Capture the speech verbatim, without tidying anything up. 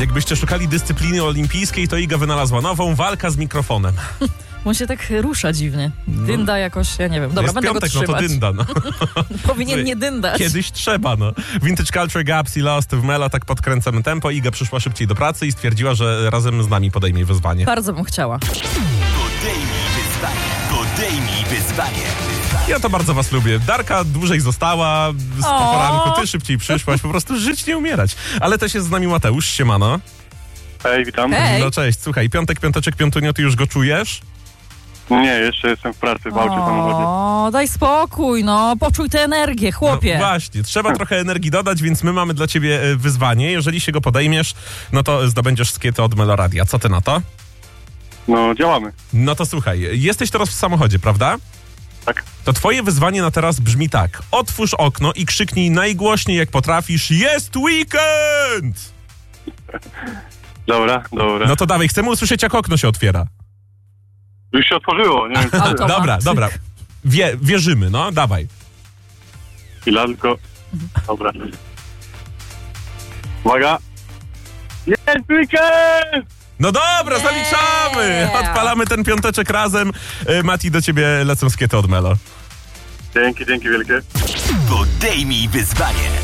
Jakbyście szukali dyscypliny olimpijskiej, to Iga wynalazła nową, walka z mikrofonem. On się tak rusza dziwnie. Dynda jakoś, ja nie wiem. Dobra, Jest będę piątek, go trzymać. no to dynda, no. Powinien nie dyndać. Kiedyś trzeba, no. Vintage Culture, Gaps i Lost w Mela, tak podkręcamy tempo. Iga przyszła szybciej do pracy i stwierdziła, że razem z nami podejmie wyzwanie. Bardzo bym chciała. Podejmij wyzwanie. Podejmij wyzwanie. Ja to bardzo was lubię. Darka dłużej została z O! poranku, ty szybciej przyszłaś, po prostu żyć, nie umierać. Ale też jest z nami Mateusz, siemano. Hej, witam. Hej. No cześć, słuchaj, piątek, piąteczek, piątunio, ty już go czujesz? Nie, jeszcze jestem w pracy, w aucie, w samochodzie. O, daj spokój, no. Poczuj tę energię, chłopie. No właśnie, trzeba trochę energii dodać, więc my mamy dla ciebie e, wyzwanie. Jeżeli się go podejmiesz, no to zdobędziesz skiety od Meloradia. Co ty na to? No, działamy. No to słuchaj, jesteś teraz w samochodzie, prawda? Tak. To twoje wyzwanie na teraz brzmi tak. Otwórz okno i krzyknij najgłośniej jak potrafisz: jest weekend! Dobra, dobra. No to dawaj, chcemy usłyszeć, jak okno się otwiera. Już się otworzyło, nie wiem co to jest. Automatyk. Dobra, dobra. Wie, wierzymy, no, dawaj. Chwila, tylko... Dobra. Uwaga. Jest weekend! No dobra, Yeah. zaliczamy! Odpalamy ten piąteczek razem. E, Mati, do ciebie lecą skiety od Melo. Dzięki, dzięki wielkie. Podejmij wyzwanie.